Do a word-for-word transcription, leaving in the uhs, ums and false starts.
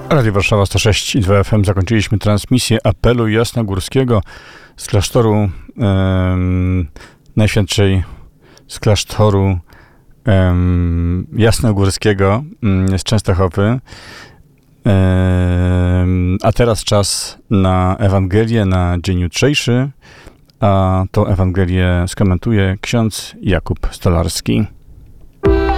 Radio Warszawa sto sześć i dwa F M. Zakończyliśmy transmisję apelu jasnogórskiego z klasztoru um, Najświętszej, z klasztoru um, jasnogórskiego um, z Częstochowy. Um, a teraz czas na Ewangelię na dzień jutrzejszy, a tą Ewangelię skomentuje ksiądz Jakub Stolarski.